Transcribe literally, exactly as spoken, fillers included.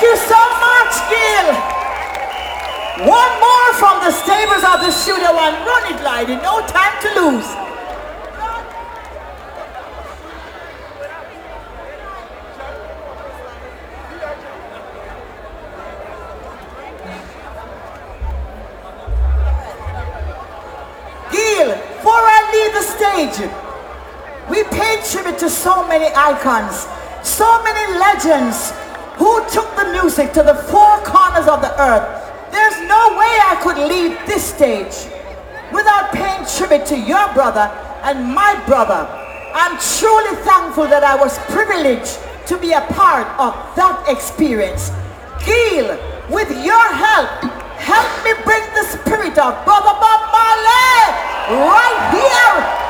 you so much, Gil. One more from the stables of the studio and run it, lady. No time to lose. Gil, before I leave the stage, we paid tribute to so many icons, so many legends who took the music to the four corners of the earth. There's no way I could leave this stage without paying tribute to your brother and my brother. I'm truly thankful that I was privileged to be a part of that experience. Gil, with your help, help me bring the spirit of Brother Bob Marley right here